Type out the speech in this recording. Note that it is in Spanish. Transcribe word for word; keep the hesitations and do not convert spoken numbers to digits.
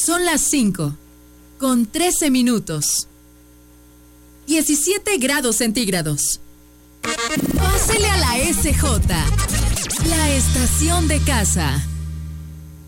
Son las cinco, con trece minutos. diecisiete grados centígrados. Pásele a la S J, la estación de casa.